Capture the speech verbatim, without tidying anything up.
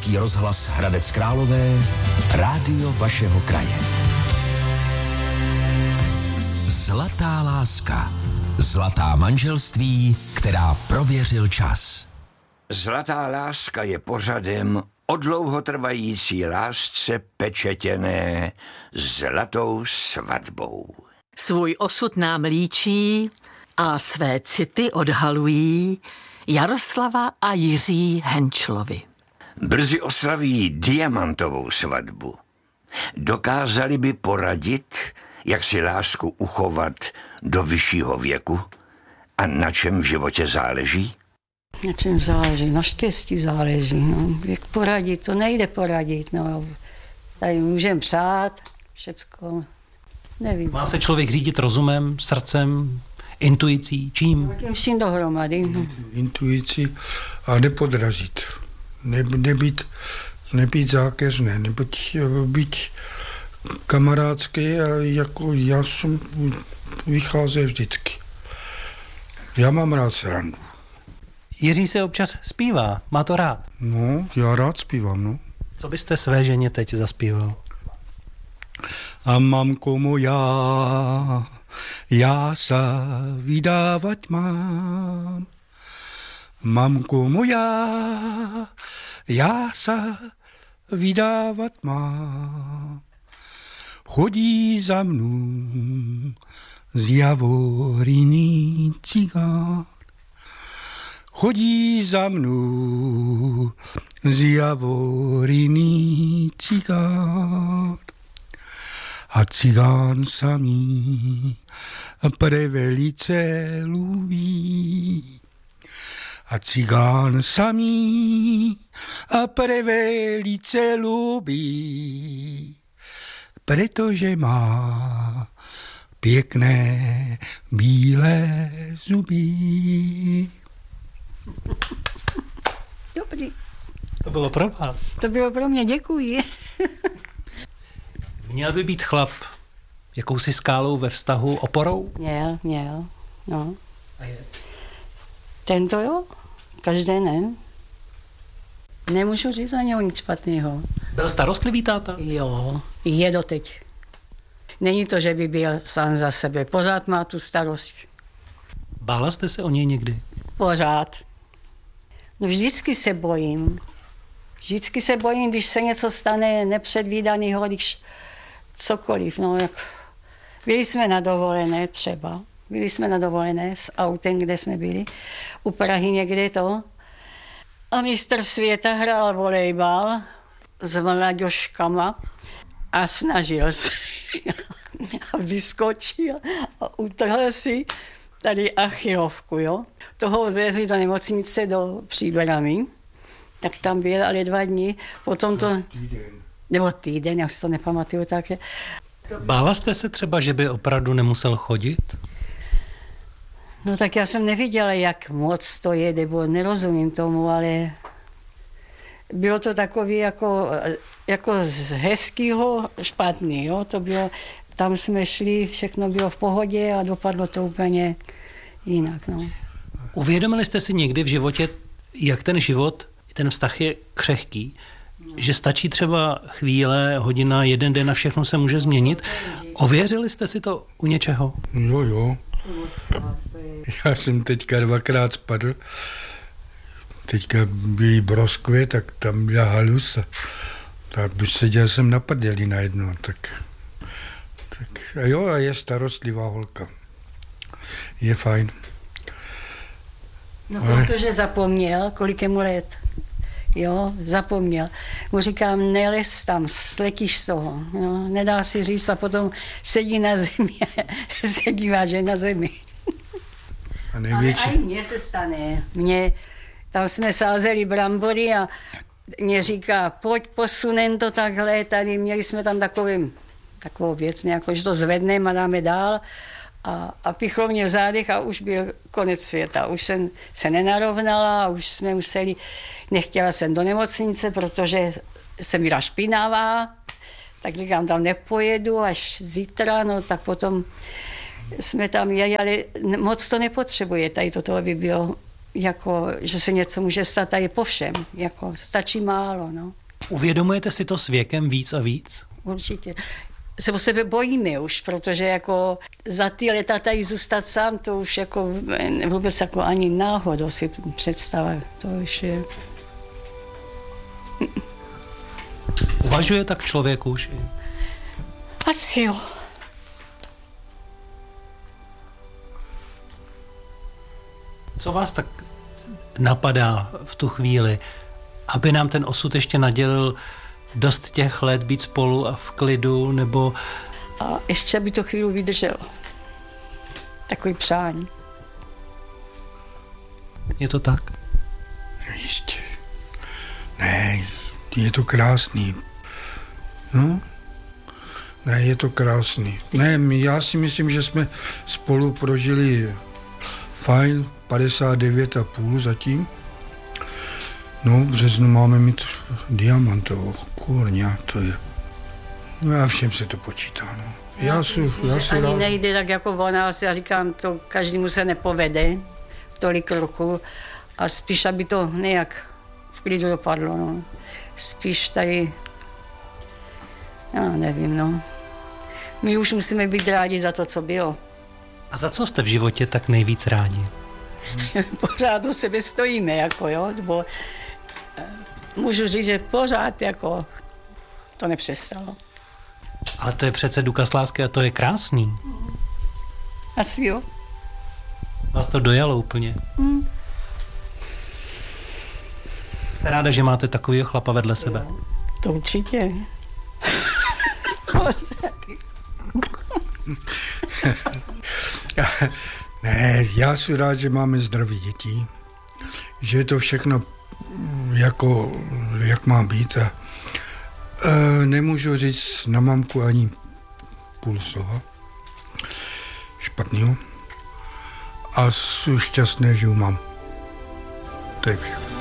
Český rozhlas Hradec Králové, rádio vašeho kraje. Zlatá láska. Zlatá manželství, která prověřil čas. Zlatá láska je pořadem o dlouhotrvající lásce pečetěné zlatou svatbou. Svůj osud nám líčí a své city odhalují Jaroslava a Jiří Henčlovi. Brzy oslaví diamantovou svatbu. Dokázali by poradit, jak si lásku uchovat do vyššího věku a na čem v životě záleží? Na čem záleží? Na štěstí záleží. No. Jak poradit? To nejde poradit. No. Tady můžeme přát, všecko. Nevím. Má se člověk řídit rozumem, srdcem, intuicí, čím? Tím vším dohromady. Intuici a nepodrazit. Ne, nebýt, nebýt zákeřné, nebýt být kamarádský a jako já jsem vycházel vždycky. Já mám rád srandu. Jiří se občas zpívá, má to rád. No, já rád zpívám, no. Co byste své ženě teď zaspíval? A mamko moja, já sa vydávat mám. Mamko moja, já sa vydávat mám. Chodí za mnou z Javoriny cigán. Chodí za mnou z Javoriny cigán. A cigán samý prevelice lubí. A cigán samý prevelice lubí. Protože má pěkné bílé zuby. Dobrý. To bylo pro vás. To bylo pro mě, děkuji. Měl by být chlap jakousi skálou ve vztahu oporou? Měl, měl, no. A je? Tento jo, každý den. Nemůžu říct za něho nic špatného. Byl starostlivý táta? Jo, je doteď. Není to, že by byl sám za sebe. Pořád má tu starost. Bála jste se o něj někdy? Pořád. No vždycky se bojím. Vždycky se bojím, když se něco stane nepředvídaného, když cokoliv. No, jak... Byli jsme na dovolené třeba. Byli jsme na dovolené s autem, kde jsme byli. U Prahy někde to. A mistr světa hrál volejbal s mladěžkama a snažil se. A vyskočil a utrhl si tady achilovku, jo. Toho odvezli do nemocnice do Příbrami. Tak tam byl, ale dva dny. Potom to... Týden. Nebo týden, jak si to nepamatuju také. Bála jste se třeba, že by opravdu nemusel chodit? No tak já jsem neviděla, jak moc to je, nebo nerozumím tomu, ale bylo to takový jako, jako z hezkýho špatný, jo. To bylo, tam jsme šli, všechno bylo v pohodě a dopadlo to úplně jinak, no. Uvědomili jste si někdy v životě, jak ten život, ten vztah je křehký, že stačí třeba chvíle, hodina, jeden den a všechno se může změnit? Ověřili jste si to u něčeho? Jo, jo. Já jsem teďka dvakrát spadl. Teďka byly broskve, tak tam byla halus. A tak seděl jsem na prdeli najednou. Tak, tak a jo, a je starostlivá holka. Je fajn. No ale... protože zapomněl, kolik je mu let. Jo, zapomněl. Mu říkám, nelez tam, sletíš z toho. Jo, nedá si říct a potom sedí na zemi a se dívá, že na zemi. A největší... Ale i mně se stane. Mně, tam jsme sázeli brambory a mě říká, pojď, posunem to takhle, tady měli jsme tam takový, takovou věc nějakou, že to zvedneme a dáme dál. A, a pichlo mě v zádech a už byl konec světa. Už jsem se nenarovnala a už jsme museli, nechtěla jsem do nemocnice, protože jsem byla špinavá, tak říkám, tam nepojedu až zítra, no tak potom jsme tam jeli, ale moc to nepotřebuje, tady toto by bylo, jako, že se něco může stát tady po všem, jako stačí málo, no. Uvědomujete si to s věkem víc a víc? Určitě. Se o sebe bojíme už, protože jako za ty leta tady zůstat sám, to už jako vůbec jako ani náhodou si představa. To už je... Uvažuje tak člověk už? Asi jo. Co vás tak napadá v tu chvíli, aby nám ten osud ještě nadělil dost těch let být spolu a v klidu, nebo... A ještě by to chvíli vydrželo. Takový přání. Je to tak? No jistě. Ne, je to krásný. No, ne, je to krásný. Ne, já si myslím, že jsme spolu prožili fajn, padesát devět a půl zatím. No, v březnu máme mít diamantovou, kurňa, to je. No já všem se to počítá, no. Já, já si, myslím, já si ani rád... nejde tak jako ona, já říkám, to každému se nepovede, tolik roku. A spíš, aby to nějak v klidu dopadlo, no. Spíš tady, no nevím, no. My už musíme být rádi za to, co bylo. A za co jste v životě tak nejvíc rádi? Pořád o sebe stojíme, jako jo, nebo můžu říct, že pořád jako to nepřestalo. Ale to je přece důkaz lásky a to je krásný. Asi jo. Vás to dojalo úplně. Hmm. Jste ráda, že máte takovýho chlapa vedle sebe? To určitě. Ne, já jsem rád, že máme zdraví děti, že je to všechno jako, jak má být a e, nemůžu říct na mamku ani půl slova špatného a jsem šťastný, že ju mám. To je všechno.